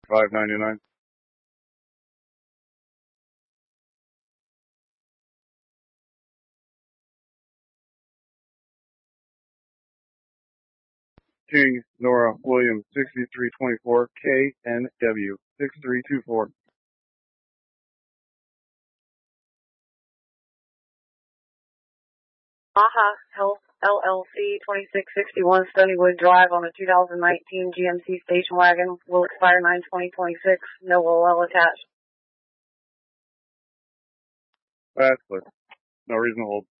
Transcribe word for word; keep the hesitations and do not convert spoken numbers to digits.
five ninety-nine. G, Nora Williams, sixty-three twenty-four, K N W, six three two four. AHA Health L L C, twenty-six sixty-one Stonywood Drive on a two thousand nineteen G M C station wagon. Will expire nine twenty twenty-six. No O L attached. That's clear. No reason to hold.